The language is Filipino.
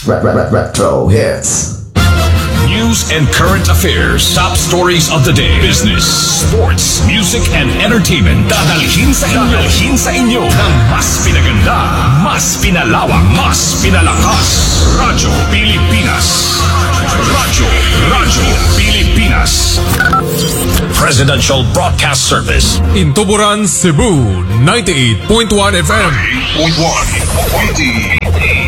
Retro hits. News and current affairs. Top stories of the day. Business, sports, music, and entertainment. Dadalhin sa inyo ng mas pinaganda, mas pinalawak, mas pinalakas. Radyo Pilipinas. Radyo Pilipinas. Presidential Broadcast Service. In Tuburan, Cebu, 98.1 FM. 98.1.